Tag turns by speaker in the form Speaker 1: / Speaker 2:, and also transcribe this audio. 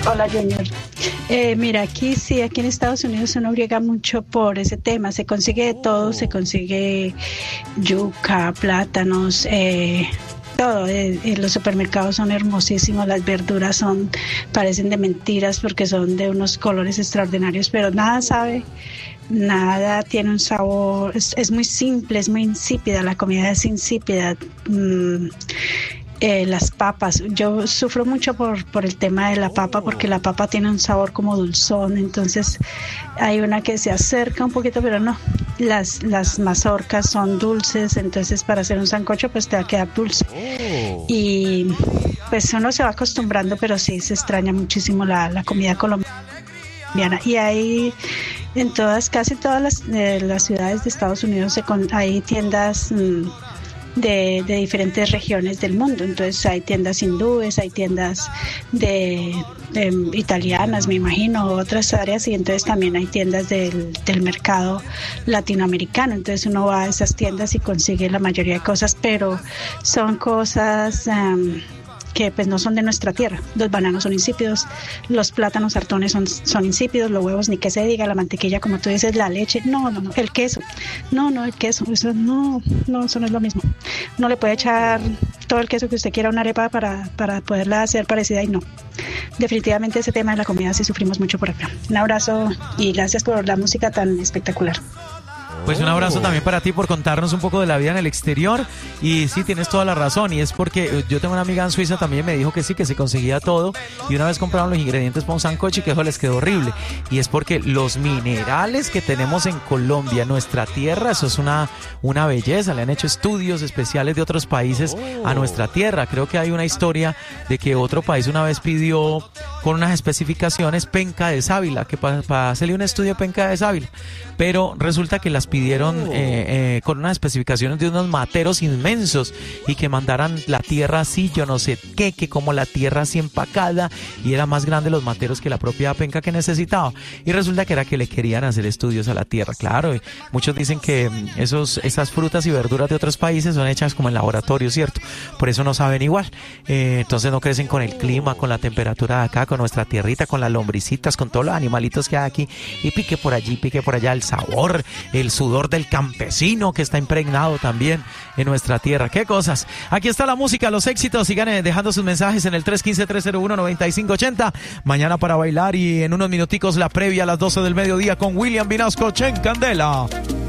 Speaker 1: Hola, Junior. Mira, aquí sí, aquí en Estados Unidos uno briega mucho por ese tema. Se consigue de todo, se consigue yuca, plátanos, todo. Los supermercados son hermosísimos, las verduras parecen de mentiras porque son de unos colores extraordinarios, pero nada sabe. Nada tiene un sabor, es muy simple, es muy insípida, la comida es insípida. Las papas, yo sufro mucho por el tema de la papa porque la papa tiene un sabor como dulzón, entonces hay una que se acerca un poquito, pero no, las mazorcas son dulces, entonces para hacer un sancocho pues te va a quedar dulce y pues uno se va acostumbrando, pero sí se extraña muchísimo la comida colombiana. Y hay casi todas las ciudades de Estados Unidos hay tiendas de diferentes regiones del mundo. Entonces hay tiendas hindúes, hay tiendas de italianas, me imagino, otras áreas, y entonces también hay tiendas del mercado latinoamericano. Entonces uno va a esas tiendas y consigue la mayoría de cosas, pero son cosas que pues no son de nuestra tierra. Los bananos son insípidos, los plátanos sartones son insípidos, los huevos ni que se diga, la mantequilla, como tú dices, la leche, no, el queso, el queso, eso no, eso no es lo mismo. No le puede echar todo el queso que usted quiera a una arepa para poderla hacer parecida, y no. Definitivamente ese tema de la comida sí sufrimos mucho por acá. Un abrazo y gracias por la música tan espectacular.
Speaker 2: Pues un abrazo también para ti por contarnos un poco de la vida en el exterior. Y sí, tienes toda la razón, y es porque yo tengo una amiga en Suiza también, me dijo que sí, que se conseguía todo, y una vez compraron los ingredientes para un sancocho y que eso les quedó horrible. Y es porque los minerales que tenemos en Colombia, nuestra tierra, eso es una belleza. Le han hecho estudios especiales de otros países a nuestra tierra. Creo que hay una historia de que otro país una vez pidió con unas especificaciones penca de sábila, que para hacerle un estudio de penca de sábila, pero resulta que las pidieron con unas especificaciones de unos materos inmensos, y que mandaran la tierra así, yo no sé qué, que como la tierra así empacada, y era más grande los materos que la propia penca que necesitaba, y resulta que era que le querían hacer estudios a la tierra. Claro, muchos dicen que esas frutas y verduras de otros países son hechas como en laboratorio, ¿cierto? Por eso no saben igual, entonces no crecen con el clima, con la temperatura de acá, con nuestra tierrita, con las lombricitas, con todos los animalitos que hay aquí, y pique por allí, pique por allá, el sabor, el sudor del campesino que está impregnado también en nuestra tierra. ¡Qué cosas! Aquí está la música, los éxitos. Sigan dejando sus mensajes en el 315-301-9580. Mañana para bailar, y en unos minuticos la previa a las 12 del mediodía con William Vinasco en Candela.